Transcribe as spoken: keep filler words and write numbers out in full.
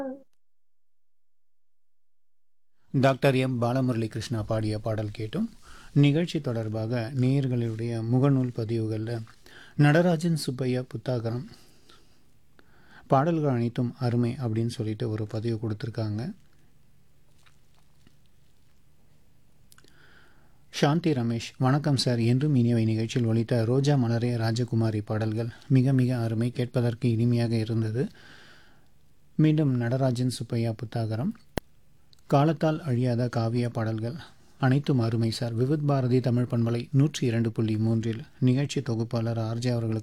Doctor M Balamurali Krishna பாடிய பாடல் கேட்டும். நிகழ்ச்சி தொடர்பாக நேயர்களுடைய முகநூல் பதிவுகளில் நடராஜன் சுப்பையா புத்தாகரம் பாடல்கள் அனைத்தும் அருமை அப்படின்னு சொல்லிட்டு ஒரு பதிவு கொடுத்துருக்காங்க. சாந்தி ரமேஷ், வணக்கம் சார். என்றும் இனியவை நிகழ்ச்சியில் ஒலித்த ரோஜா மலரே ராஜகுமாரி பாடல்கள் மிக மிக அருமை, கேட்பதற்கு இனிமையாக இருந்தது. மீண்டும் நடராஜன் சுப்பையா புத்தாகரம், காலத்தால் அழியாத காவிய பாடல்கள் அனைத்தும் அருமை சார். விவித் பாரதி தமிழ் பண்பலை நூற்றி இரண்டு புள்ளி மூன்றில் நிகழ்ச்சி தொகுப்பாளர் ஆர்ஜே அவர்களுக்கு